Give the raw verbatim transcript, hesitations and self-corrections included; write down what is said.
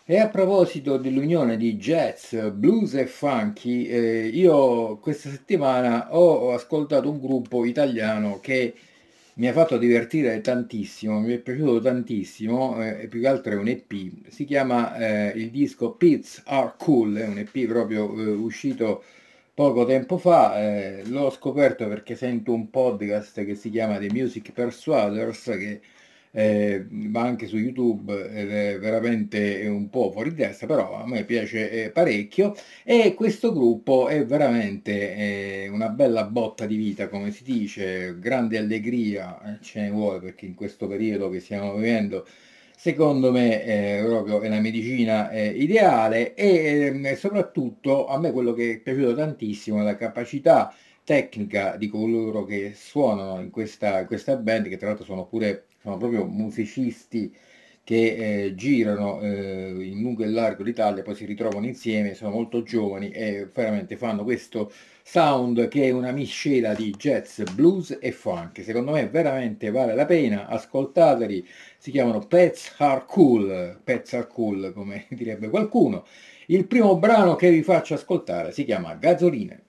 E a proposito dell'unione di jazz, blues e funky, eh, io questa settimana ho ascoltato un gruppo italiano che mi ha fatto divertire tantissimo, mi è piaciuto tantissimo, eh, e più che altro è un E P, si chiama eh, il disco Pits Are Cool, è un E P proprio eh, uscito poco tempo fa, eh, l'ho scoperto perché sento un podcast che si chiama The Music Persuaders, che eh, va anche su YouTube ed è veramente un po' fuori di testa, però a me piace eh, parecchio e questo gruppo è veramente eh, una bella botta di vita, come si dice, grande allegria, eh, ce ne vuole perché in questo periodo che stiamo vivendo secondo me eh, proprio è la medicina eh, ideale e ehm, soprattutto a me quello che è piaciuto tantissimo è la capacità tecnica di coloro che suonano in questa, questa band, che tra l'altro sono pure, sono proprio musicisti che eh, girano eh, in lungo e largo l'Italia, poi si ritrovano insieme, sono molto giovani e veramente fanno questo sound che è una miscela di jazz, blues e funk. Secondo me veramente vale la pena, ascoltateli, si chiamano Pets Are Cool, Pets Are Cool come direbbe qualcuno. Il primo brano che vi faccio ascoltare si chiama Gasoline.